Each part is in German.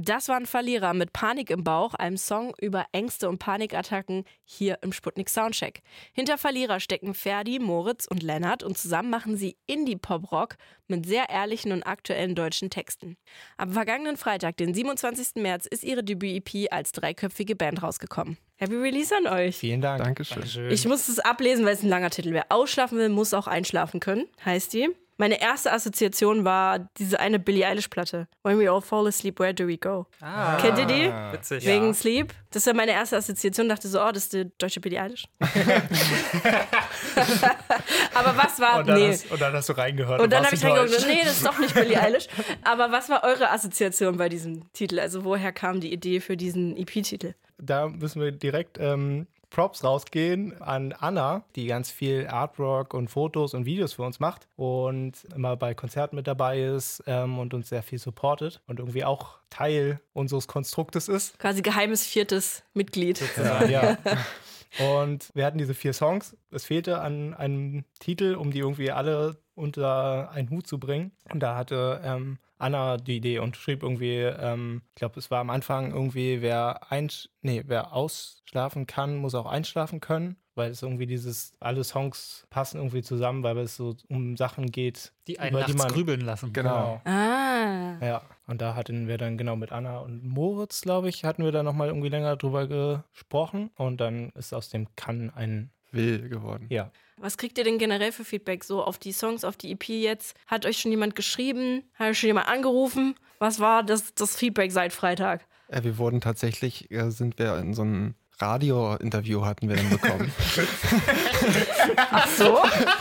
Das waren Verlierer mit Panik im Bauch, einem Song über Ängste und Panikattacken hier im Sputnik Soundcheck. Hinter Verlierer stecken Ferdi, Moritz und Lennart und zusammen machen sie Indie-Pop-Rock mit sehr ehrlichen und aktuellen deutschen Texten. Am vergangenen Freitag, den 27. März, ist ihre Debüt-EP als dreiköpfige Band rausgekommen. Happy Release an euch. Vielen Dank. Dankeschön. Ich muss es ablesen, weil es ein langer Titel wäre. Ausschlafen will, muss auch einschlafen können, heißt die. Meine erste Assoziation war diese eine Billie Eilish-Platte. When we all fall asleep, where do we go? Kennt ihr die? Witzig. Wegen Sleep. Das war meine erste Assoziation. Dachte so, das ist die deutsche Billie Eilish. Aber was war... Und dann hast du reingehört. Und dann habe ich reingehört, nee, das ist doch nicht Billie Eilish. Aber was war eure Assoziation bei diesem Titel? Also woher kam die Idee für diesen EP-Titel? Da müssen wir direkt Props rausgehen an Anna, die ganz viel Artwork und Fotos und Videos für uns macht und immer bei Konzerten mit dabei ist und uns sehr viel supportet und irgendwie auch Teil unseres Konstruktes ist. Quasi geheimes 4. Mitglied. Ja. Und wir hatten diese 4 Songs. Es fehlte an einem Titel, um die irgendwie alle unter einen Hut zu bringen. Und da hatte Anna die Idee und schrieb irgendwie, ich glaube, es war am Anfang irgendwie, wer ausschlafen kann, muss auch einschlafen können. Weil es irgendwie alle Songs passen irgendwie zusammen, weil es so um Sachen geht, Die einen nachts grübeln lassen. Genau. Ah. Ja, und da hatten wir dann genau mit Anna und Moritz, glaube ich, hatten wir da nochmal irgendwie länger drüber gesprochen. Und dann ist aus dem Kann ein Will geworden. Ja. Was kriegt ihr denn generell für Feedback so auf die Songs, auf die EP jetzt? Hat euch schon jemand geschrieben? Hat euch schon jemand angerufen? Was war das Feedback seit Freitag? Wir wurden tatsächlich, sind wir in so einem Radio-Interview hatten wir dann bekommen. Ach so?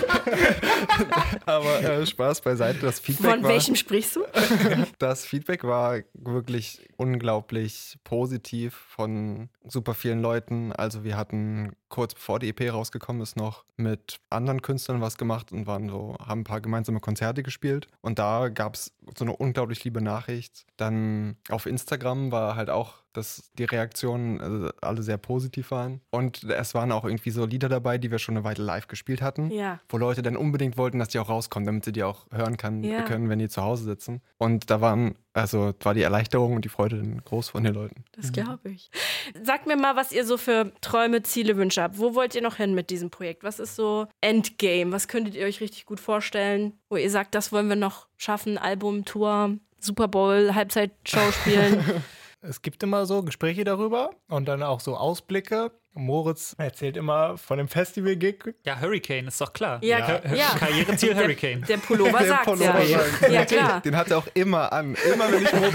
Aber Spaß beiseite, das Feedback Von welchem sprichst du? Das Feedback war wirklich unglaublich positiv von super vielen Leuten. Also wir hatten kurz bevor die EP rausgekommen ist noch mit anderen Künstlern was gemacht und haben ein paar gemeinsame Konzerte gespielt. Und da gab es so eine unglaublich liebe Nachricht. Dann auf Instagram war halt auch, dass die Reaktionen alle sehr positiv waren. Und es waren auch irgendwie so Lieder dabei, die wir schon eine Weile live gespielt hatten, wo Leute dann unbedingt wollten, dass die auch rauskommen, damit sie die auch hören können, wenn die zu Hause sitzen. Und da war die Erleichterung und die Freude dann groß von den Leuten. Das glaube ich. Sagt mir mal, was ihr so für Träume, Ziele, Wünsche habt. Wo wollt ihr noch hin mit diesem Projekt? Was ist so Endgame? Was könntet ihr euch richtig gut vorstellen, wo ihr sagt, das wollen wir noch schaffen? Album, Tour, Super Bowl, Halbzeitshow spielen? Es gibt immer so Gespräche darüber und dann auch so Ausblicke. Moritz erzählt immer von dem Festival-Gig. Ja, Hurricane, ist doch klar. Ja. Karriereziel Hurricane. Der Pullover sagt ja. sagt. Ja, klar. Den hat er auch immer an. Immer wenn ich